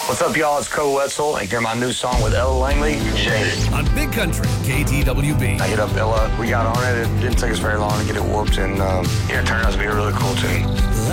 What's up, y'all? It's Cole Wetzel, and hear my new song with Ella Langley, Jaded. On Big Country, KTWB. I hit up Ella. We got on it. It didn't take us very long to get it whooped, and it turned out to be a really cool tune.